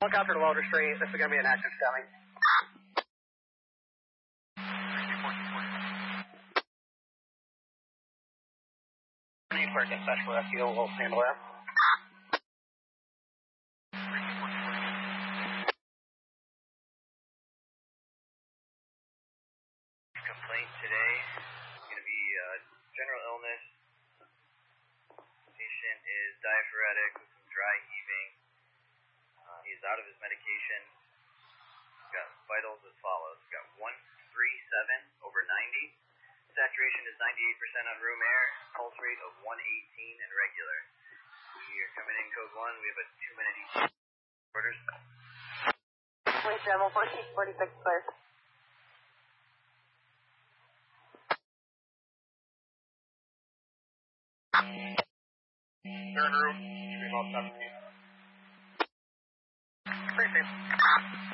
Helicopter to Loader Street. This is going to be an active coming. Need for a special rescue. We'll handle that. Complaint today is going to be general illness. Patient is diaphoretic with some dry heaving. He's out of his medication. He's got vitals as follows. He's got 137 over 90. Saturation is 98% on room air. Pulse rate of 118 and regular. We are coming in code 1. We have a 2-minute each. Orders. 27, 46 clear. They're in room. Should be about 17. Appreciate it.